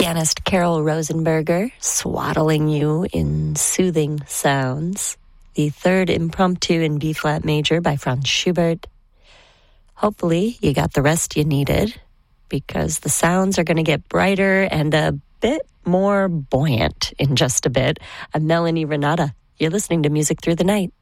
pianist Carol Rosenberger swaddling you in soothing sounds. The third impromptu in B-flat major by Franz Schubert. Hopefully you got the rest you needed, because the sounds are going to get brighter and a bit more buoyant in just a bit. I'm Melanie Renata. You're listening to Music Through the Night.